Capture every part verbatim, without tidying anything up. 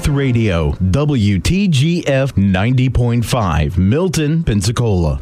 Youth Radio, W T G F ninety point five, Milton, Pensacola.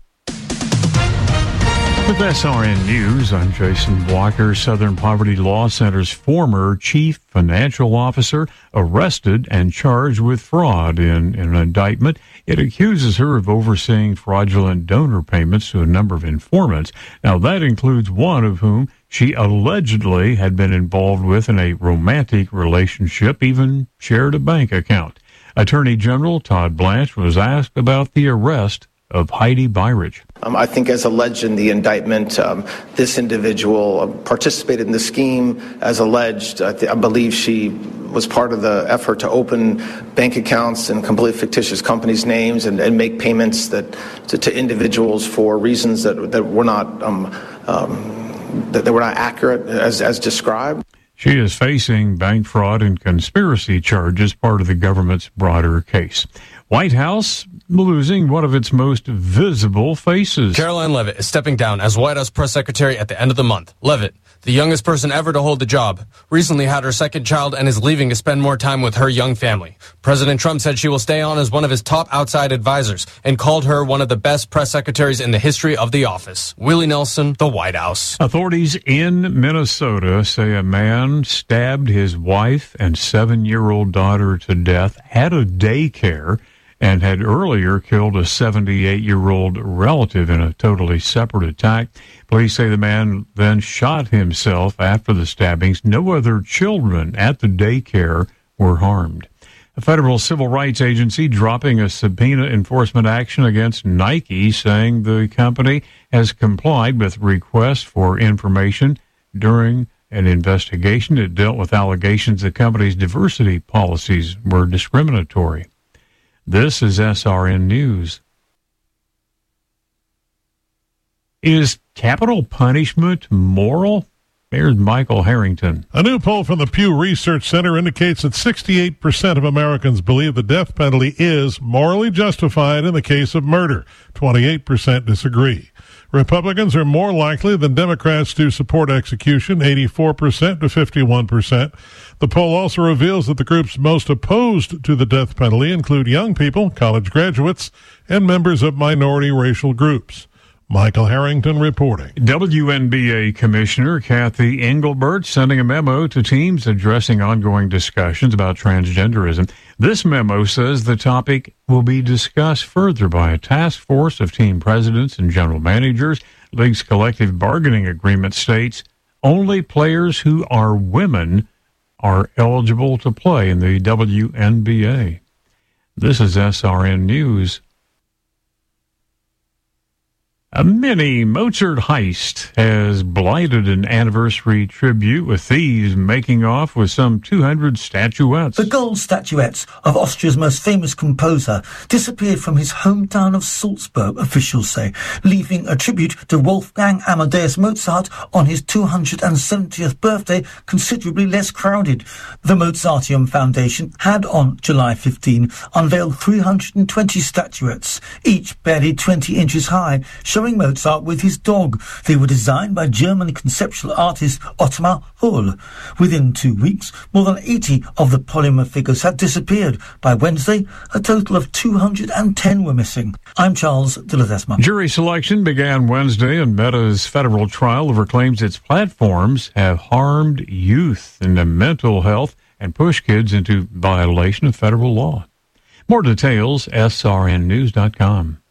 With S R N News, I'm Jason Walker. Southern Poverty Law Center's former chief financial officer arrested and charged with fraud in, in an indictment. It accuses her of overseeing fraudulent donor payments to a number of informants. Now, that includes one of whom she allegedly had been involved with in a romantic relationship, even shared a bank account. Attorney General Todd Blanche was asked about the arrest of Heidi Byridge. Um, I think as alleged in the indictment, um, this individual uh, participated in the scheme as alleged. I, th- I believe she was part of the effort to open bank accounts in completely fictitious companies' names and, and make payments that to, to individuals for reasons that, that were not um, um, that, that were not accurate as, as described. She is facing bank fraud and conspiracy charges, part of the government's broader case. White House losing one of its most visible faces. Caroline Leavitt is stepping down as White House press secretary at the end of the month. Leavitt, the youngest person ever to hold the job, recently had her second child and is leaving to spend more time with her young family. President Trump said she will stay on as one of his top outside advisors and called her one of the best press secretaries in the history of the office. Willie Nelson, the White House. Authorities in Minnesota say a man stabbed his wife and seven-year-old daughter to death at a daycare and had earlier killed a seventy-eight-year-old relative in a totally separate attack. Police say the man then shot himself after the stabbings. No other children at the daycare were harmed. A federal civil rights agency dropping a subpoena enforcement action against Nike, saying the company has complied with requests for information during an investigation that dealt with allegations the company's diversity policies were discriminatory. This is S R N News. Is capital punishment moral? Here's Michael Harrington. A new poll from the Pew Research Center indicates that sixty-eight percent of Americans believe the death penalty is morally justified in the case of murder. twenty-eight percent disagree. Republicans are more likely than Democrats to support execution, eighty-four percent to fifty-one percent. The poll also reveals that the groups most opposed to the death penalty include young people, college graduates, and members of minority racial groups. Michael Harrington reporting. W N B A Commissioner Kathy Engelbert sending a memo to teams addressing ongoing discussions about transgenderism. This memo says the topic will be discussed further by a task force of team presidents and general managers. League's collective bargaining agreement states only players who are women are eligible to play in the W N B A. This is S R N News. A mini Mozart heist has blighted an anniversary tribute, with thieves making off with some two hundred statuettes. The gold statuettes of Austria's most famous composer disappeared from his hometown of Salzburg, officials say, leaving a tribute to Wolfgang Amadeus Mozart on his two hundred seventieth birthday considerably less crowded. The Mozarteum Foundation had on July fifteenth unveiled three hundred twenty statuettes, each barely twenty inches high, showing Mozart with his dog. They were designed by German conceptual artist Ottmar Hull. Within two weeks, more than eighty of the polymer figures had disappeared. By Wednesday, a total of two hundred ten were missing. I'm Charles de Ledesma. Jury selection began Wednesday in Meta's federal trial over claims its platforms have harmed youth in their mental health and pushed kids into violation of federal law. More details, S R N news dot com.